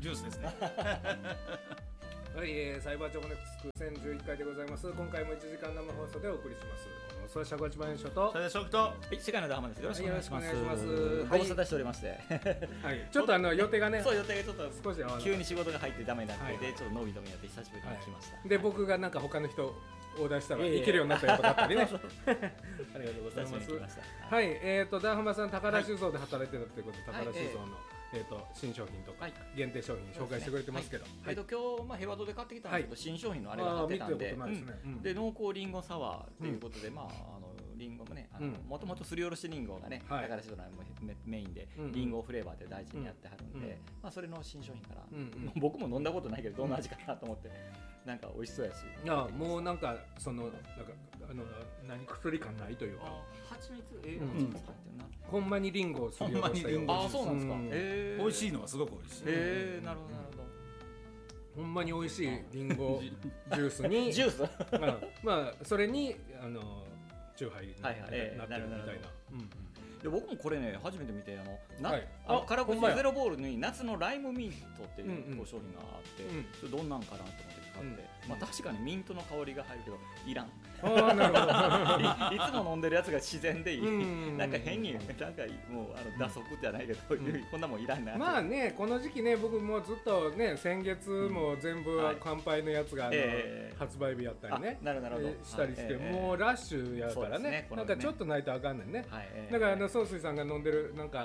ジュースですね。 はい、サイバーチョコネクスク1011回でございます。今回も1時間生放送でお送りします。それは尺八番所とそれで食と、 はい、世界のダーマです。よろしくお願いします。 よろしくお願いします。 ご無沙汰しておりまして、 はい、ちょっと予定がね、 そう予定がちょっと少し急に仕事が入ってダメになって、 はいでちょっと伸び伸びになって久しぶりに来ました。 で僕がなんか他の人オーダーしたらいけるようになったよとかあったりね。 ありがとうございます。 はい、ダーハマさん高田酒造で働いてたということで、高田酒造の新商品とか限定商品紹介してくれてますけど、 今日ヘワドで買ってきたんですけど、新商品のあれが貼ってたんで、で濃厚リンゴサワーということで、リンゴもね、もともとすりおろしリンゴがね、高田酒造のメインでリンゴフレーバーで大事にやってはるんで、それの新商品から僕も飲んだことないけどどんな味かなと思って、なんか美味しそうやし、 いやもうなんかそのなんか何薬感ないというか、 蜂蜜入ってるな、 ほんまにリンゴをすりおろしたような、 あ、そうなんですか。 美味しいのはすごく美味しい。 なるほどなるほど。 ほんまに美味しいリンゴジュースにジュースそれにチューハイになってるみたいな。 で僕もこれね初めて見て、カラコシゼロボールに夏のライムミントっていう商品があって、それどんなんかなと思って買って、確かにミントの香りが入るけどいらん。いつも飲んでるやつが自然でいい。なんか変になんかもう脱足じゃないけど、こんなもんいらんな。 まあね、この時期ね、僕もずっとね、先月も全部乾杯のやつが発売日やったりねしたりして、もうラッシュやからね、なんかちょっとないとあかんねんね。だから総帥さんが飲んでるなんか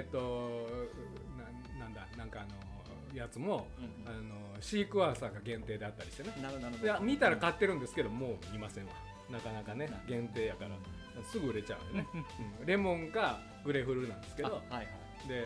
なんかやつもシークワーサーが限定であったりしてね。いや見たら買ってるんですけどもういませんわ。なかなかね限定やからすぐ売れちゃうよね。レモンかグレフルなんですけど、でなんだ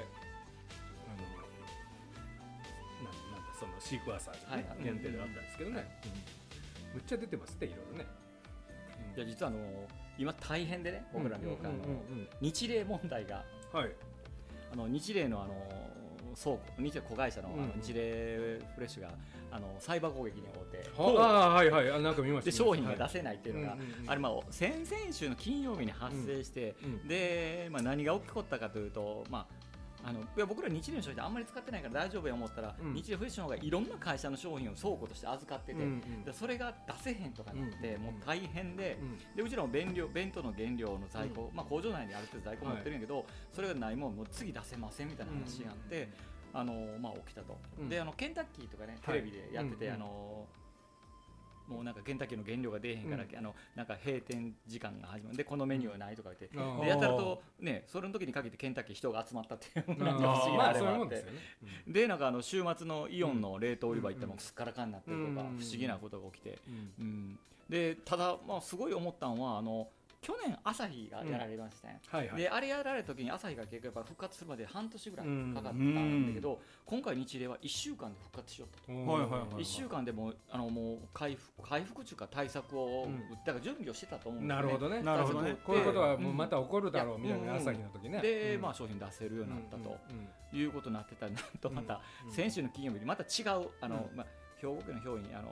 そのシークワーサーがね限定であったんですけどね。むっちゃ出てますっていろいろね。 いや実は今大変でね、僕らの業界の日霊問題が、日霊の倉庫、日霊子会社の日霊フレッシュがサイバー攻撃に遭って、 なんか見ました。 で商品が出せないっていうのがあれ、先々週の金曜日に発生して、で何が起こったかというと、僕ら日霊の商品あんまり使ってないから大丈夫や思ったら、日霊フレッシュの方がいろんな会社の商品を倉庫として預かってて、でそれが出せへんとかなって、もう大変で、うちらも弁当の原料の在庫、工場内にある程度在庫持ってるんやけど、それがないもんもう次出せませんみたいな話があって、起きたと。でケンタッキーとかねテレビでやってて、もうなんかケンタッキーの原料が出えへんから、なんか閉店時間が始まるでこのメニューはないとか言って、でやたらとねそれの時にかけてケンタッキー人が集まったっていうなんか不思議なあれもあって、でなんか週末のイオンの冷凍売り場行ってもすっからかんになってるとか、不思議なことが起きて、でただすごい思ったのは去年朝日がやられましたね。であれやられた時に朝日が結構やっぱ復活するまで半年ぐらいかかったんだけど、今回日霊は1週間で復活しよったと。1週間でもう回復中か対策をだから準備をしてたと思うんですよね。 なるほどね。こういうことはもうまた起こるだろうみたいな、朝日の時ね。 で商品出せるようになったということになってたら、なんとまた先週の金曜日にまた違う兵庫県の兵庫に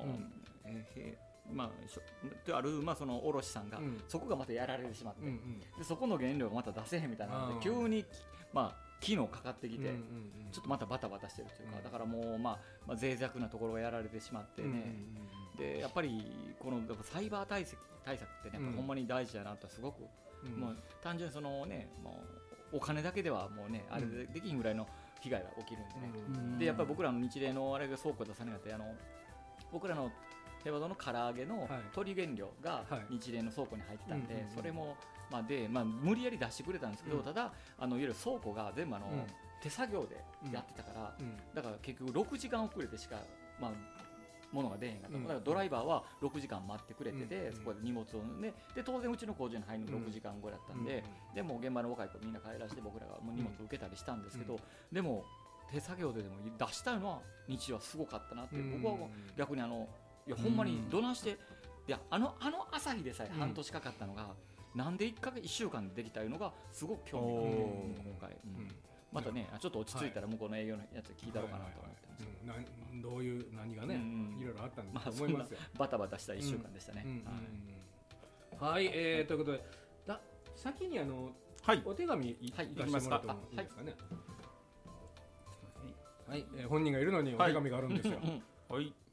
あるその卸さんが、そこがまたやられてしまって、でそこの原料がまた出せへんみたいなので、急に昨日かかってきて、ちょっとまたバタバタしてるというか、だからもう脆弱なところがやられてしまってね。でやっぱりこのサイバー対策ってね、ほんまに大事だなとすごく、もう単純にそのねお金だけではもうねあれできんぐらいの被害が起きるんでね。でやっぱり僕らの日霊のあれが倉庫出さなかった僕らのヘワドの唐揚げの鶏原料が日霊の倉庫に入ってたんで、それも無理やり出してくれたんですけど、ただいわゆる倉庫が全部手作業でやってたから、だから結局6時間遅れてしか物が出へんかった。だからドライバーは6時間待ってくれてて、そこで荷物をね、で当然うちの工場に入るの6時間後だったんで、でも現場の若い子みんな帰らせて僕らがもう荷物を受けたりしたんですけど、でも手作業でも出したのは日はすごかったなって、僕は逆にいやほんまにどないして、いや朝日でさえ半年かかったのが、なんで1週間でできたいうのがすごく興味があって、今回、またねちょっと落ち着いたら向こうの営業のやつ聞いたろうかなと思ってます。 どういう何がねいろいろあったんだと思いますよ。 バタバタした1週間でしたね。 はい、ということで先にお手紙いかしてもらってもいいですかね。 はい、本人がいるのにお手紙があるんですよ。 はい。